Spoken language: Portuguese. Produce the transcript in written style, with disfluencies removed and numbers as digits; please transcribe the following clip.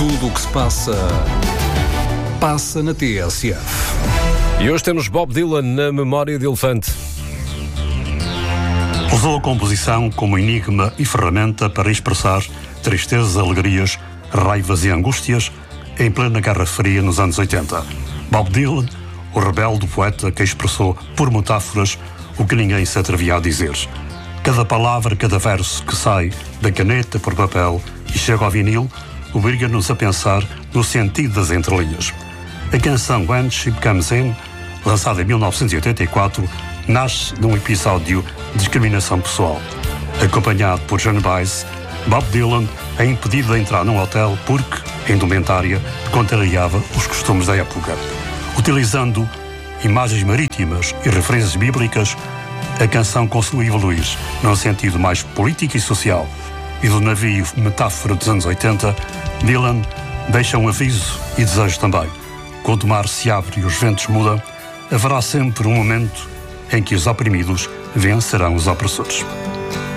Tudo o que se passa na TSF. E hoje temos Bob Dylan na Memória de Elefante. Usou a composição como enigma e ferramenta para expressar tristezas, alegrias, raivas e angústias em plena Guerra Fria nos anos 80. Bob Dylan, o rebelde poeta que expressou por metáforas o que ninguém se atrevia a dizer. Cada palavra, cada verso que sai da caneta por papel e chega ao vinil obriga-nos a pensar no sentido das entrelinhas. A canção When She Comes In, lançada em 1984, nasce de um episódio de discriminação pessoal. Acompanhado por Joan Baez, Bob Dylan é impedido de entrar num hotel porque a indumentária contrariava os costumes da época. Utilizando imagens marítimas e referências bíblicas, a canção conseguiu evoluir num sentido mais político e social. E do navio metáfora dos anos 80, Dylan deixa um aviso e desejo também. Quando o mar se abre e os ventos mudam, haverá sempre um momento em que os oprimidos vencerão os opressores.